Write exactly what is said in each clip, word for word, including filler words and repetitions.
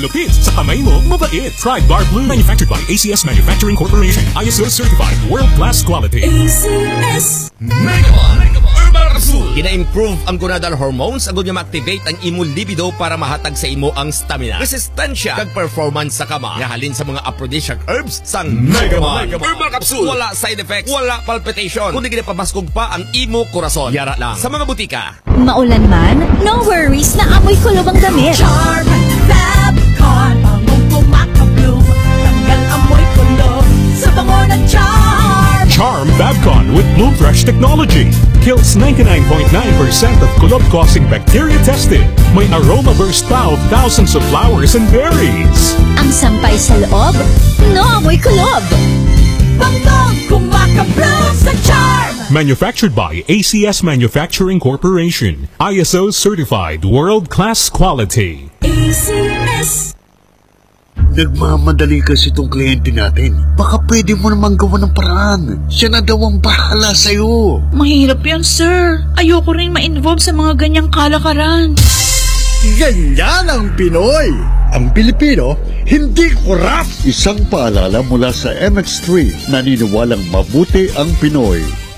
Lupit sa kamay mo, mabait. Try Bar Blue, manufactured by A C S Manufacturing Corporation. I S O certified, world-class quality. A C S Megamon Herbal Capsule. Gina-improve ang gonadal hormones agud nga ma-activate ang imong libido para mahatag sa imo ang stamina, resistensya kag performance sa kama. Nga halin sa mga aphrodisiac herbs sang Megamon Herbal Capsule. Wala side effects, wala palpitation, kundi ginapabaskog pa ang imo korason. Yara lang sa mga butika. Maulan man, no worries na amoy kulob ang damit. Charm Fabcon, bangong kumakabloom, tanggal amoy kulob sa bango ng Charm. Charm Babcon with Bloom Fresh technology. Kills ninety-nine point nine percent of kulob-causing bacteria tested. May aroma burst pa of thousands of flowers and berries. Ang sampay sa loob, no amoy kulob. Bangong kumakabloom sa Charm. Manufactured by A C S Manufacturing Corporation. I S O certified, world-class quality. A C S. Nagmamadali kasi itong kliyente natin. Baka pwede mo naman gawa ng paraan. Siya na daw ang bahala sa'yo. Mahirap yan, sir. Ayoko rin ma-involve sa mga ganyang kalakaran. Ganyan ang Pinoy. Ang Pilipino, hindi kurap. Isang paalala mula sa M X three. Naniniwalang mabuti ang Pinoy.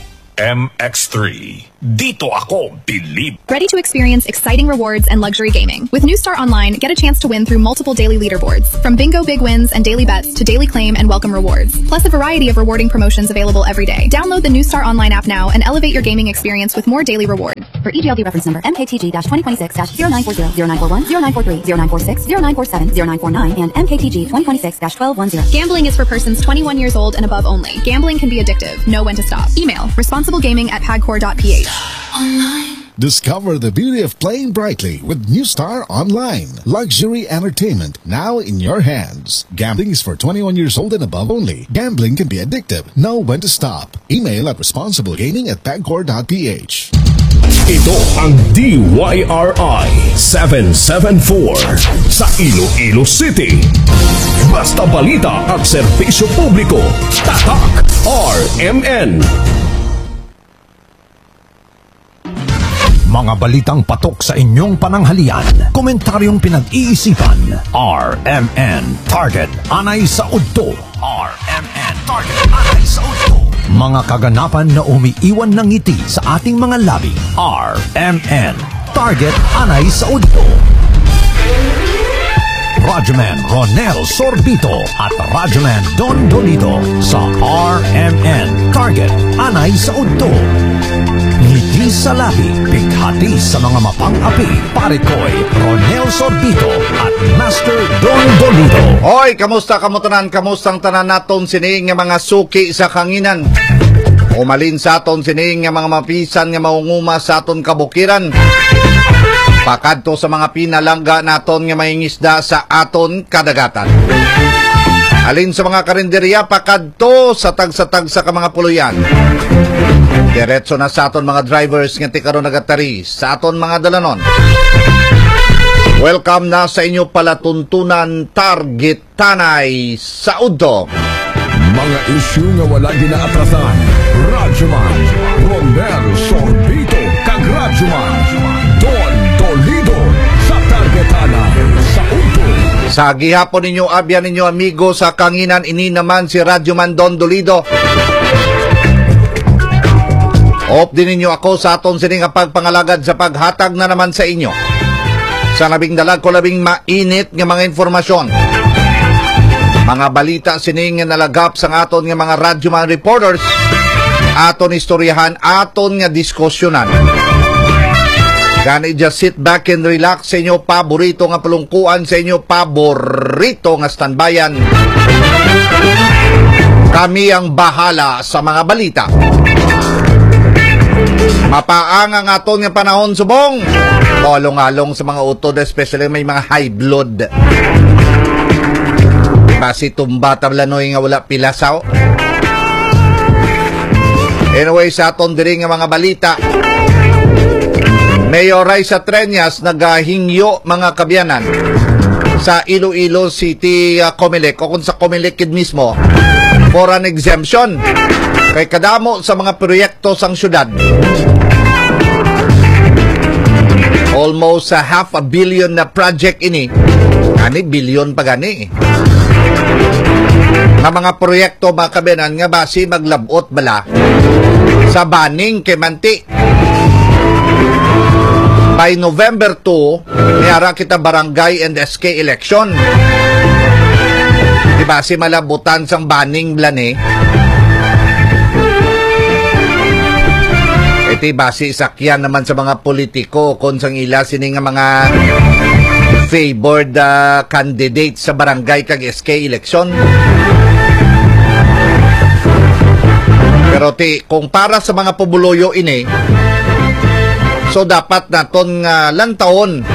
M X three. Dito ako believe. Ready to experience exciting rewards and luxury gaming. With New Star Online, get a chance to win through multiple daily leaderboards. From bingo big wins and daily bets to daily claim and welcome rewards. Plus a variety of rewarding promotions available every day. Download the New Star Online app now and elevate your gaming experience with more daily reward. For E G L D reference number M K T G twenty twenty-six zero nine four zero, zero nine four one, zero nine four three, zero nine four six, zero nine four seven, zero nine four nine, and M K T G twenty twenty-six twelve ten. Gambling is for persons twenty-one years old and above only. Gambling can be addictive. Know when to stop. Email responsiblegaming at pagcor dot p h. Discover the beauty of playing brightly with New Star Online. Luxury entertainment now in your hands. Gambling is for twenty-one years old and above only. Gambling can be addictive. Know when to stop. Email at responsiblegaming at pagcor dot p h. Ito ang D Y R I seven seven four sa Iloilo City. Basta balita at serbisyo publiko. Tatak R M N. Mga balitang patok sa inyong pananghalian. Komentaryong pinag-iisipan. R M N Target Anay sa Udto. R M N Target Anay sa Udto. Mga kaganapan na umiiwan ng ngiti sa ating mga labi. R M N Target Anay sa Udto. Radyoman Ronel Sorbito at Radyoman Don Dolito sa R M N Target Anay sa Udto. Ngiti sa labi, pighati sa mga mapang-api, Parekoy, Ronel Sorbito at Master Don Dolito. Hoy, kamusta kamutunan? Kamustang tanan naton sining nga mga suki sa kanginan? Umalin sa aton sining nga mga mapisan nga maunguma sa aton kabukiran. Pakadto sa mga pinalangga naton nga mahingisda sa aton kadagatan. Alin sa mga karinderya, pakadto sa tag-sa-tag sa mga puluyan. Diretso na sa aton mga drivers nga tikaro nagatari sa aton mga dalanon. Welcome na sa inyo palatuntunan Target Tanay sa Udto. Mga isyu nga wala ginaatrasan. Radyoman Ronel Sorbito kag Radyoman Don Dolito sa Target Tanay sa Udto. Sa gihapon ninyo, abyan ninyo amigo sa kanginan, ini naman si Radyoman Don Dolito. Off din ninyo ako sa aton sining pagpangalagad sa paghatag na naman sa inyo sa labing dalag ko labing mainit nga mga informasyon. Mga balita sining nga nalagap sa aton nga mga radyoman reporters, aton istoryahan, aton nga diskusyonan. Gani, just sit back and relax sa inyo paborito nga palungkuan, sa inyo paborito nga standbayan. Kami ang bahala sa mga balita. Mapaang ang aton nga panahon subong. Bolong-along sa mga utod, especially may mga high blood. Kasi tumba tablanoy nga wala pilasaw. Anyway, sa aton diri nga mga balita, Mayor Raisa Treñas nagahingyo mga kabyanan sa Iloilo City uh, Comelec o kung sa Comelec mismo for an exemption kay kadamo sa mga proyekto sang syudad. Almost a half a billion na project ini Ani bilyon pa gani. Nga mga proyekto mga kabenan nga basi maglabot bala sa baning kay Manti. By November two, mayara kita barangay and S K election. Di basi malabutan sang baning blane. Iti basi sakyan naman sa mga politiko kung sang ila sini nga mga favored uh, candidate sa barangay kag S K election. Pero ti kung para sa mga pubuloyo ini, so dapat naton nga uh, lantaon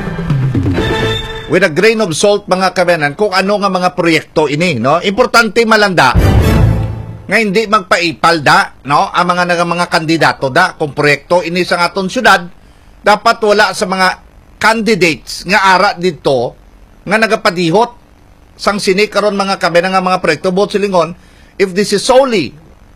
with a grain of salt mga kabenan kung ano nga mga proyekto ini, no? Importante malanda nga hindi magpaipal da, no? Ang mga nga mga kandidato da kung proyekto ini sa aton syudad, dapat wala sa mga candidates nga ara dito nga nagapadihot sang sini karon mga kabenan nga mga proyekto bot silingon. If this is solely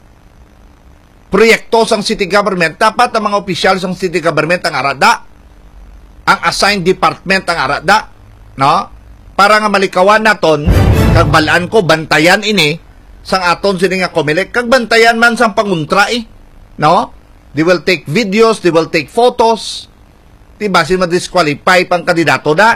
proyekto sang city government, dapat ang mga opisyal sang city government ang arada, ang assigned department ang arada, no? Para nga malikawan naton, kag balaan ko bantayan ini sang aton sini nga Comelec, kag bantayan man sang panguntra eh, no? They will take videos, they will take photos, diba si ma-disqualify pang kandidato da.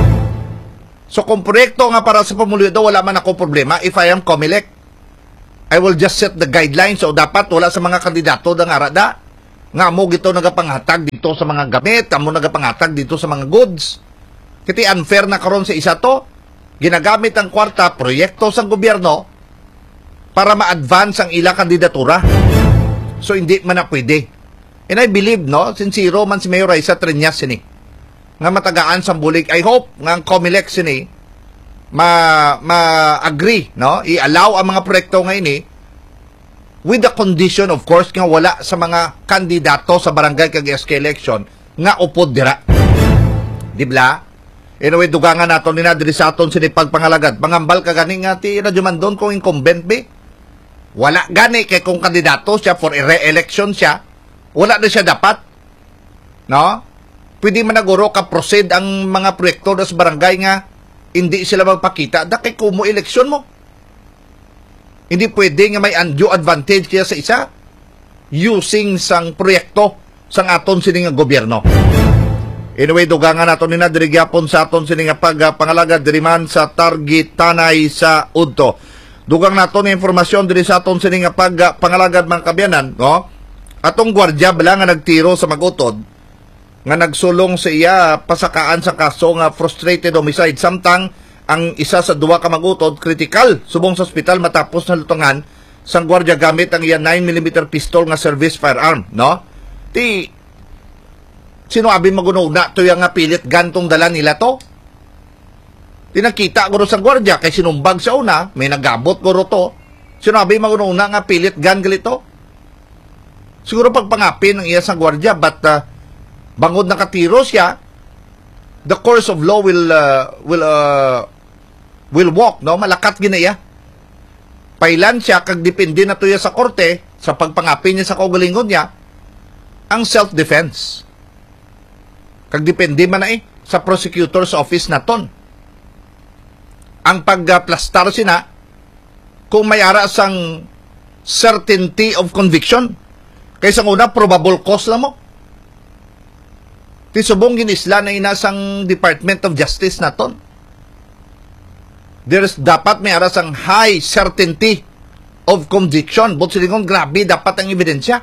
So kung proyekto nga para sa pamuluyo daw, wala man ako problema if I am Comelec. I will just set the guidelines. So dapat wala sa mga kandidato da nga arada nga mo gito nagapanghatag dito sa mga gamit, amo nagapanghatag dito sa mga goods. Kiti unfair na karon sa isa to, ginagamit ang kwarta proyekto sa gobyerno para ma-advance ang ila kandidatura. So hindi man na pwede. And I believe, no, sincero man si Mayor Raisa Triñas sini nga matagaan sa bulig. I hope nga ang Comelec sini ma ma-agree, no, i-allow ang mga proyekto nga ini with the condition of course nga wala sa mga kandidato sa barangay kag S K election nga upod dira. Dibla? Anyway, dugangan naton ni na diri sa aton sini pagpangalagad. Mangambal ka gani nga ti Radyo Mandon kung incumbent be. Wala gani kay kung kandidato siya for a re-election siya, wala na siya dapat. No? Pwede man naguro ka proceed ang mga proyekto sa barangay nga hindi sila magpakita, da kay kumo eleksyon mo. Hindi pwede nga may undue advantage kaya sa isa using sang proyekto sang aton sini nga gobyerno. Anyway, dugangan naton ni na diri gyapon sa aton sini nga pagpangalagad diri man sa Target Tanay sa Udto. Dugang naton ni informasyon diri sa aton sini nga pagpangalagad mga kabyanan, no? Atong gwardiya bala nga nagtiro sa magutod nga nagsulong sa iya pasakaan sa kaso nga frustrated homicide, samtang ang isa sa duwa ka magutod critical subong sa ospital matapos na lutangan sang gwardiya gamit ang iya nine millimeter pistol nga service firearm, no? Ti sino abi magununa to yang nga pilit gantong dala nila to? Tinakita guro sa gwardiya kay sinumbag sa una, may nagabot guro to. Sino abi magununa nga pilit gan galito? Siguro pagpangapin ng iya sa gwardiya, but uh, bangod nakatiro siya, the course of law will uh, will uh, will walk, no? Malakat ginaya. Pailan siya kag depende na tuya sa korte sa pagpangapin niya sa kaugalingon niya ang self-defense. Kag depende man na eh sa prosecutor's office naton. Ang pagplastar sina kung may ara sang certainty of conviction. Kaysa una, probable cause lang mo. Tisubong ginisla na inasang Department of Justice naton. There's dapat may aras ang high certainty of conviction. But silingon, grabe, dapat ang ebidensya.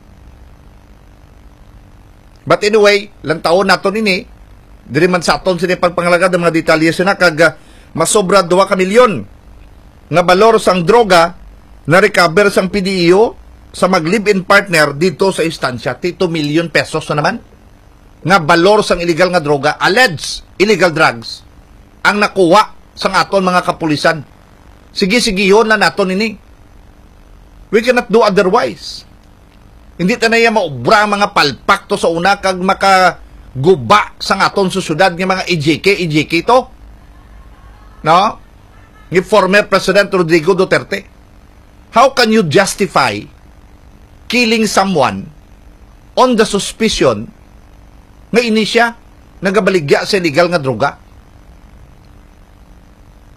But anyway, lang taon naton ini, diri man sa aton sini pagpangalagad ng mga detalye sina kag masobra duwa ka milyon nga balor sang droga na recover sang P D E O sa mag-live-in partner dito sa istansya. two million pesos na naman nga balor sang illegal nga droga, alleged illegal drugs ang nakuha sang aton mga kapulisan. Sige-sige yun na naton ini. We cannot do otherwise. Hindi tanaya maubra ang mga palpak to sa una kag makaguba sang aton susyudad ng mga E J K, E J K to. No? Ni former President Rodrigo Duterte. How can you justify killing someone on the suspicion nga ini siya nagabaligya sa illegal nga droga?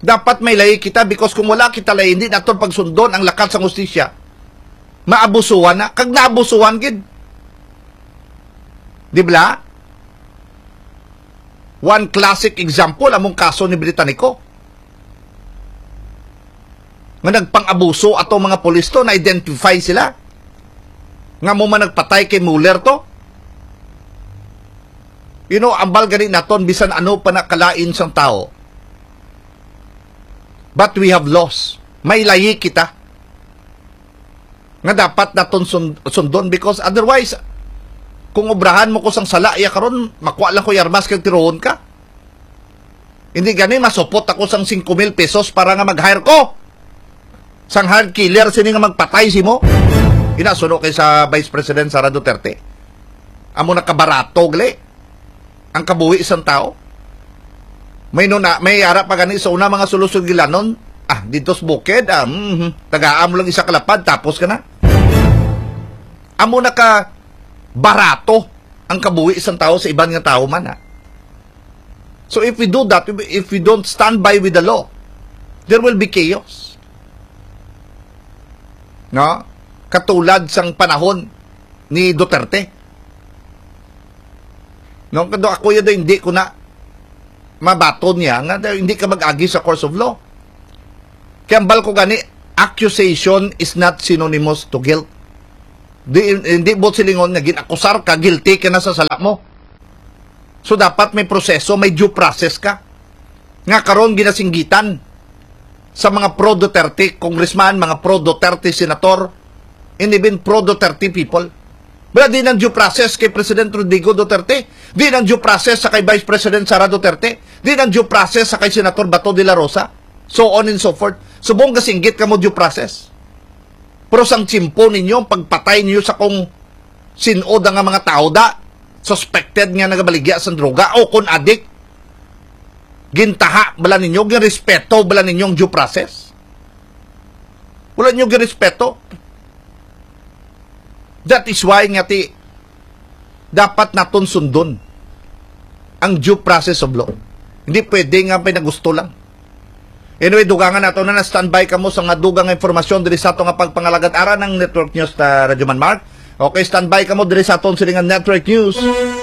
Dapat may lahi kita because kung wala kita lahi, hindi naton pagsundon ang lakat sa hustisya. Maabusuhan na. Kag naabusuhan, gid. Di ba? One classic example, among kaso ni Britannico. Nga nagpang-abuso ato mga polis to, na-identify sila. Nga mo man nagpatay kay Mueller to. You know, ambal gani naton, bisan ano pa nakalain sang tao. But we have lost. May lahi kita. Nga dapat naton sundon because otherwise, kung obrahan mo ko sang sala, iya karon makuha lang ko yarmas kag tirohon ka. Hindi gani masupot ako sang five mil pesos para nga mag-hire ko. Sang hard killer sini nga magpatay si mo. Inasuno kay sa Vice President Sara Duterte. Amo nakabarato gali ang kabuhi isang tao. May nuna, may ara pa gani sa una mga solusyon gilanon. Ah, dito sa bukid, ah, mm, tagaan mo lang isa kalapad, tapos ka na. Amo na ka barato ang kabuhi isang tao sa ibang nga tao man, ha. So if we do that, if we don't stand by with the law, there will be chaos. No? Katulad sang panahon ni Duterte. No, kado ako yun, hindi ko na mabaton niya nga hindi ka mag-agi sa course of law. Kaya ambal ko gani, accusation is not synonymous to guilt. Di, hindi bot silingon nga ginakusar ka, guilty ka na sa sala mo. So dapat may proseso, may due process ka. Nga karon ginasinggitan sa mga pro-Duterte congressman, mga pro-Duterte senator, and even pro-Duterte people. But di ng due process kay President Rodrigo Duterte, di ng due process sa kay Vice President Sara Duterte, di ng due process sa kay Senator Bato de la Rosa, so on and so forth. Subong kasinggit ka mo due process. Pero sang tsimpo ninyo, pagpatay niyo sa kung sinod nga mga tao da, suspected nga nagabaligya sa droga, o kung adik, gintaha bala ninyo, ginrespeto bala ninyong due process. Wala ninyo ginrespeto. That is why nga ti dapat naton sundon ang due process of law. Hindi pwede nga pinagusto lang. Anyway, dugangan nato na na-standby ka mo sa nga dugang informasyon diri sa ato nga pagpangalagad ara ng Network News ta Radyo Man Mark. Okay, standby ka mo diri sa aton siningan Network News.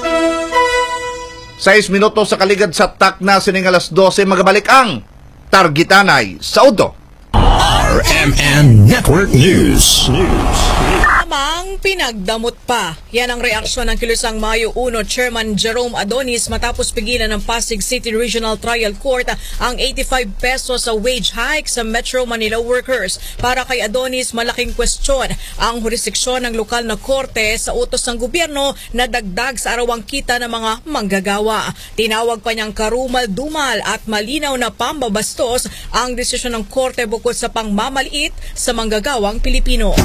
Sais minutos sa kaligad sa tak na sining alas dose magabalik ang Targitanay sa Udo. R M N Network News. News. Amang pinagdamot pa. Yan ang reaksyon ng Kilusang Mayo one Chairman Jerome Adonis matapos pigilan ng Pasig City Regional Trial Court ang eighty-five pesos sa wage hike sa Metro Manila workers. Para kay Adonis, malaking kwestiyon ang jurisdiksyon ng lokal na korte sa utos ng gobyerno na dagdag sa arawang kita ng mga manggagawa. Tinawag pa niyang karumal-dumal at malinaw na pambabastos ang desisyon ng korte bukod sa pangmamaliit sa manggagawang Pilipino.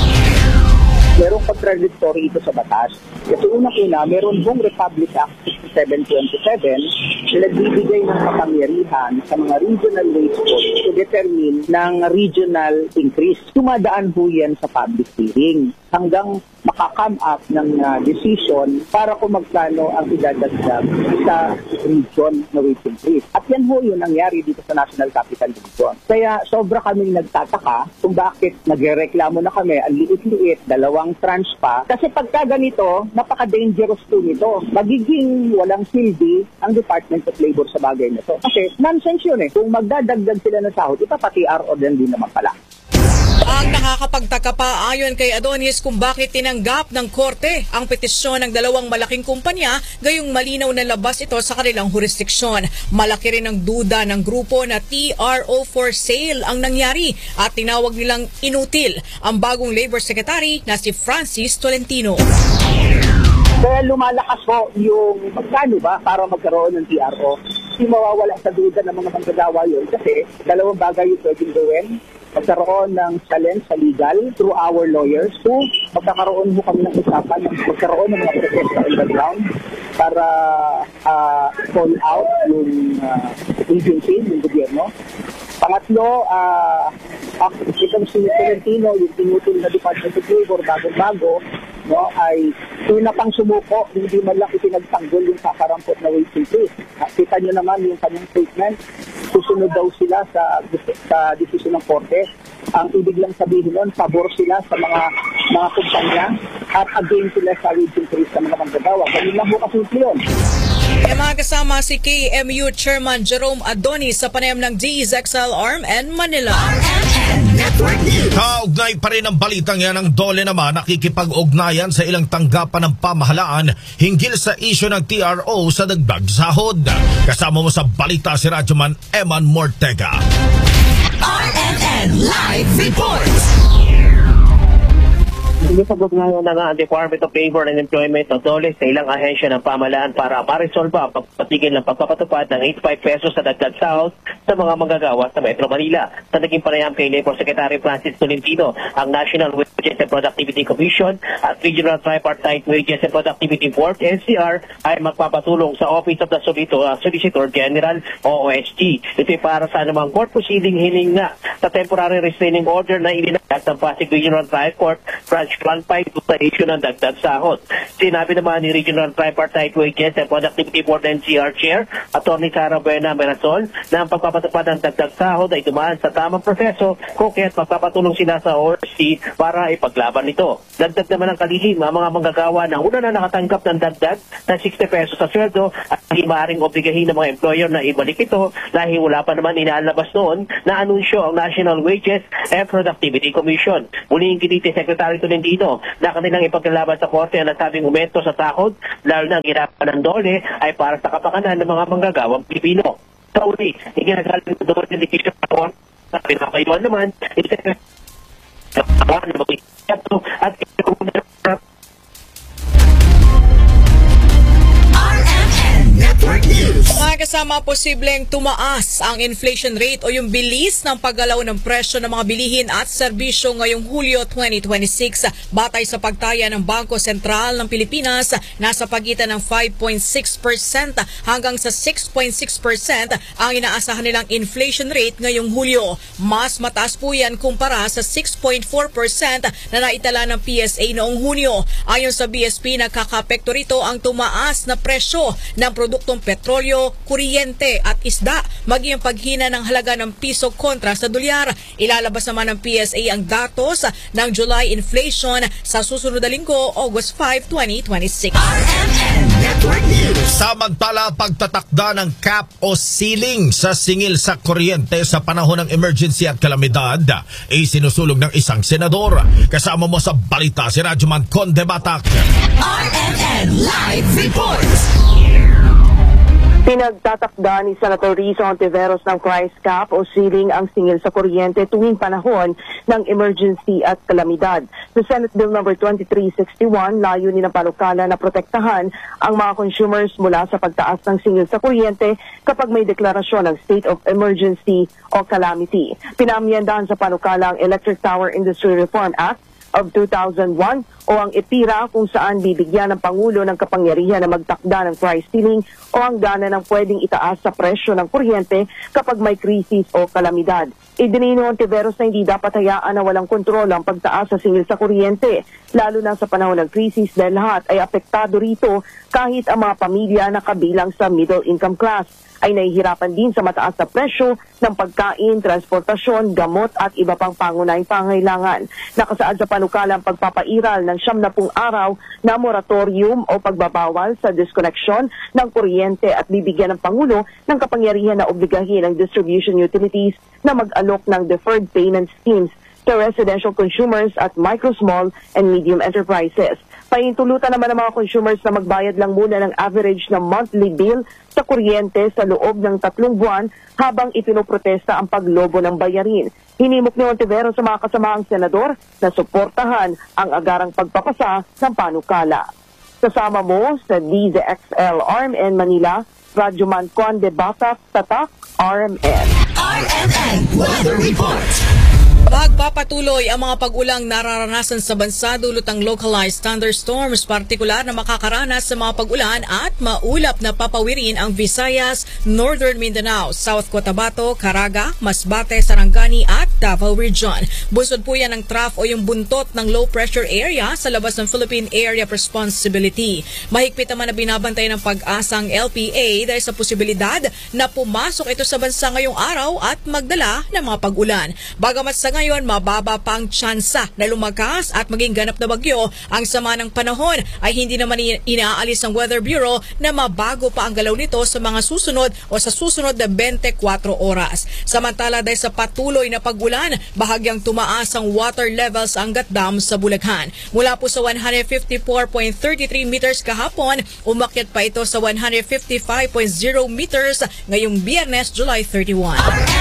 Merong contradictory ito sa batas. Ito unang-una, meron buong Republic Act sixty-seven twenty-seven na nagbibigay ng kapangyarihan sa mga regional wage codes to determine ng regional increase. Tumadaan po yan sa public hearing hanggang makakam up ng uh, decision para kung magkano ang idadagdag sa region na wage increase. At yan po yun nangyari dito sa National Capital Region. Kaya sobra kaming nagtataka kung bakit nagrereklamo na kami, ang liit-liit, dalawang tranche pa. Kasi pagka ganito, napaka-dangerous po nito. Magiging walang silbi ang Department of Labor sa bagay na to. Kasi nonsense yun eh. Kung magdadagdag sila ng sahod, ipapati R O din din naman pala. Ang nakakapagtaka pa ayon kay Adonis kung bakit tinanggap ng korte ang petisyon ng dalawang malaking kumpanya gayong malinaw na labas ito sa kanilang jurisdiksyon. Malaki rin ang duda ng grupo na T R O for sale ang nangyari at tinawag nilang inutil ang bagong Labor Secretary na si Francis Tolentino. Kaya lumalakas po yung magkano ba para magkaroon ng T R O. Hindi mawawala sa duda ng mga manggagawa yun kasi dalawang bagay yung pwedeng gawin. Magkaroon ng challenge sa legal through our lawyers. Two, magkakaroon mo kami ng usapan, magkaroon ng mga protesta on the ground para uh, call out yung uh, agency, yung gobyerno. Pangatlo, uh, itong si Tolentino, yung tinutul na Department of Labor, bago-bago, no, ay una pang sumuko, hindi man lang ipinagtanggol yung kakarampot na wage increase. Kita nyo naman yung kanyang statement, susunod daw sila sa sa desisyon ng korte. Ang ibig lang sabihin nun, pabor sila sa mga mga kumpanya at against sila sa wage increase sa mga manggagawa. Ganun lang po kasimple yun. E mga kasama si K M U Chairman Jerome Adonis sa panayam ng D Z X L A R M N Manila. Kaugnay pa rin ang balitang yan, ang DOLE naman nakikipag-ugnayan sa ilang tanggapan ng pamahalaan hinggil sa isyu ng T R O sa dagdag sahod. Kasama mo sa balita si Radyoman Eman Mortega. R M N Live Reports. Sumisabog ngayon na nga ang Department of Labor and Employment o DOLE sa ilang ahensya ng pamahalaan para ma-resolve ang pagpatigil ng pagpapatupad ng eighty-five pesos sa dagdag sahod sa mga manggagawa sa Metro Manila. Sa naging panayam kay Labor Secretary Francis Tolentino, ang National Wages and Productivity Commission at Regional Tripartite Wages and Productivity Board N C R ay magpapatulong sa Office of the Solicitor, uh, Solicitor General o O S G. Ito para sa anumang court proceeding hiling nga sa temporary restraining order na ilinagak ng Pasig Regional Trial Court Branch one five sa issue ng dagdag sahod. Sinabi naman ni Regional Tripartite Wages and Productivity Board N C R Chair, Attorney Sara Buena Merasol, na ang pagpapatupad ng dagdag sahod ay dumaan sa tamang proseso kung kaya't magpapatulong sila sa O S C para ipaglaban ito. Dagdag naman ang kalihim ang mga manggagawa na una na nakatanggap ng dagdag na sixty pesos sa sweldo at hindi maaaring obligahin ng mga employer na ibalik ito dahil wala pa naman inaalabas noon na anunsyo ang National Wages and Productivity Commission. Muling kiniti Secretary Tolentino na kanilang ipaglalaban sa korte ang nasabing aumento sa sahod, lalo na ang hirapan ng DOLE ay para sa kapakanan ng mga manggagawang Pilipino. Sa uli, iginagaling ng DOLE dedication sa pinapayuan naman, ito at mga kasama, posibleng tumaas ang inflation rate o yung bilis ng paggalaw ng presyo ng mga bilihin at serbisyo ngayong Hulyo twenty twenty-six. Batay sa pagtaya ng Bangko Sentral ng Pilipinas, nasa pagitan ng five point six percent hanggang sa six point six percent ang inaasahan nilang inflation rate ngayong Hulyo. Mas mataas po yan kumpara sa six point four percent na naitala ng P S A noong Hunyo. Ayon sa B S P, nakakapekto rito ang tumaas na presyo ng produktong petrolyo, kuryente at isda, maging ang paghina ng halaga ng piso kontra sa dolyar. Ilalabas naman ng P S A ang datos ng July inflation sa susunod na linggo, August five, twenty twenty-six. Samantala, pagtatakda ng cap o ceiling sa singil sa kuryente sa panahon ng emergency at kalamidad ay sinusulog ng isang senador. Kasama mo sa balita si Radyoman Conde Batak. R M N Live Reports. Pinagtatakda ni Senator Rizzo Ontiveros ng price cap o ceiling ang singil sa kuryente tuwing panahon ng emergency at kalamidad. Sa Senate Bill number twenty-three sixty-one, layunin ng panukala na protektahan ang mga consumers mula sa pagtaas ng singil sa kuryente kapag may deklarasyon ng state of emergency o calamity. Pinamyandahan sa panukala ang Electric Tower Industry Reform Act of two thousand one o ang E P I R A kung saan bibigyan ng Pangulo ng kapangyarihan na magtakda ng price ceiling o hangganan ng pwedeng itaas sa presyo ng kuryente kapag may krisis o kalamidad. Idinino ng Ontiveros na hindi dapat hayaan na walang kontrol ang pagtaas sa singil sa kuryente, lalo na sa panahon ng krisis dahil lahat ay apektado rito kahit ang mga pamilya na kabilang sa middle income class ay nahihirapan din sa mataas na presyo ng pagkain, transportasyon, gamot at iba pang pangunahing pangailangan. Nakasaad sa panukala ang pagpapairal ng siyam na pung araw na moratorium o pagbabawal sa disconnection ng kuryente at bibigyan ng Pangulo ng kapangyarihan na obligahin ang distribution utilities na mag-alok ng deferred payment schemes to residential consumers at micro, small, and medium enterprises. Pahintulutan naman ng mga consumers na magbayad lang muna ng average na monthly bill sa kuryente sa loob ng tatlong buwan habang ipinoprotesta ang paglobo ng bayarin. Hinimok ni Ontiveros sa mga kasamaang senador na suportahan ang agarang pagpapasa ng panukala. Kasama mo sa D Z X L A R M N Manila, Radyoman Conde Batak, Tatak, R M N. R M N Weather Report. Magpapatuloy ang mga pag-ulang nararanasan sa bansa dulot ng localized thunderstorms, partikular na makakaranas sa mga pag-ulan at maulap na papawirin ang Visayas, Northern Mindanao, South Cotabato, Caraga, Masbate, Sarangani at Davao Region. Bunsod po yan ng trough o yung buntot ng low pressure area sa labas ng Philippine Area of Responsibility. Mahigpit naman na binabantay ng pag-asang L P A dahil sa posibilidad na pumasok ito sa bansa ngayong araw at magdala ng mga pag-ulan. Bagamat sa ngayon, mababa pa ang tsansa na lumakas at maging ganap na bagyo, ang sama ng panahon ay hindi naman inaalis ng Weather Bureau na mabago pa ang galaw nito sa mga susunod o sa susunod na twenty-four oras. Samantala, dahil sa patuloy na pag-ulan, bahagyang tumaas ang water levels ang Angat Dam sa Bulacan. Mula po sa one fifty-four point three three meters kahapon, umakyat pa ito sa one fifty-five point zero meters ngayong Biyernes, July thirty-one.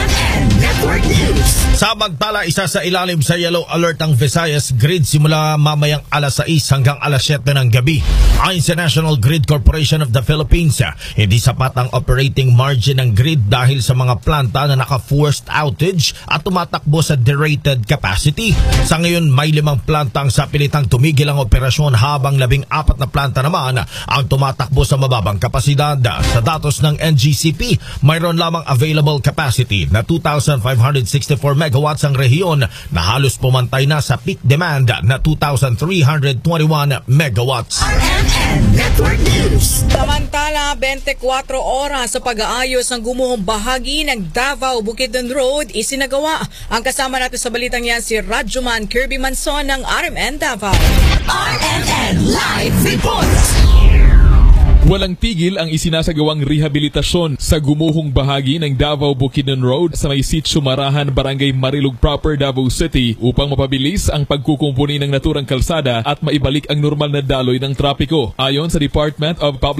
Samantala, isa sa ilalim sa yellow alert ang Visayas Grid simula mamayang alas sais hanggang alas siyete ng gabi. Ayon sa National Grid Corporation of the Philippines, hindi sapat ang operating margin ng grid dahil sa mga planta na naka-forced outage at tumatakbo sa derated capacity. Sa ngayon, may limang planta ang sapilitang tumigil ang operasyon habang labing apat na planta naman ang tumatakbo sa mababang kapasidad. Sa datos ng N G C P, mayroon lamang available capacity na two thousand five hundred sixty-four megawatts ang rehiyon na halos pumantay na sa peak demand na two thousand three hundred twenty-one megawatts. Network News. Samantala, twenty-four oras sa pag-aayos ng gumuhong bahagi ng Davao-Bukidnon Road isinagawa. Ang kasama natin sa balitang yan si Radyoman Kirby Manson ng R M N Davao. R M N Live Report. Walang tigil ang isinasagawang rehabilitasyon sa gumuhong bahagi ng Davao-Bukidnon Road sa may Sitio Marahan, Barangay Marilog Proper, Davao City upang mapabilis ang pagkukumpuni ng naturang kalsada at maibalik ang normal na daloy ng trapiko. Ayon sa Department of Public